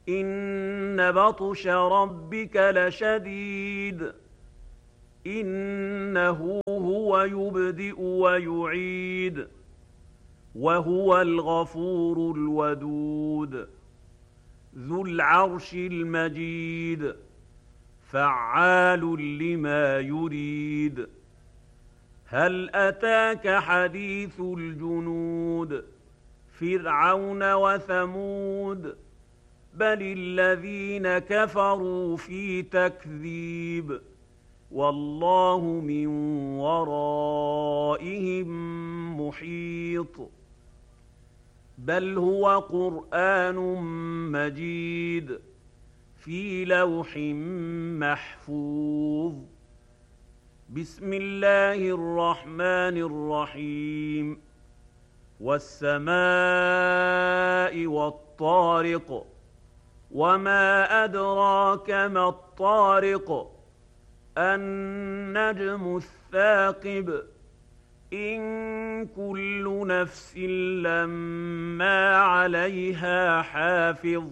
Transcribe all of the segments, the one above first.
إن بطش ربك لشديد إنه هو يبدئ ويعيد وهو الغفور الودود ذو العرش المجيد فعال لما يريد هل أتاك حديث الجنود فرعون وثمود بل الذين كفروا في تكذيب والله من ورائهم محيط بل هو قرآن مجيد في لوح محفوظ بسم الله الرحمن الرحيم والسماء والطارق وما أدراك ما الطارق النجم الثاقب إن كل نفس لما عليها حافظ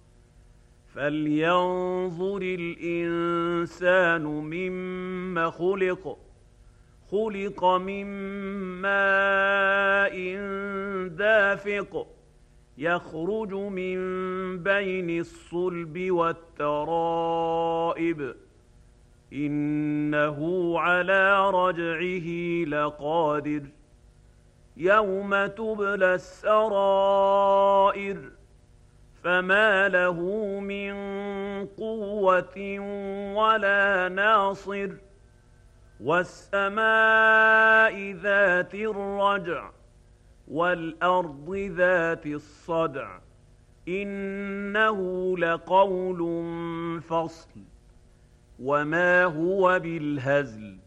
فلينظر الإنسان مما خلق من ماء دافق يخرج من بين الصلب والترائب إنه على رجعه لقادر يوم تبلى السرائر فما له من قوة ولا ناصر والسماء ذات الرجع والأرض ذات الصدع إنه لقول فصل وما هو بالهزل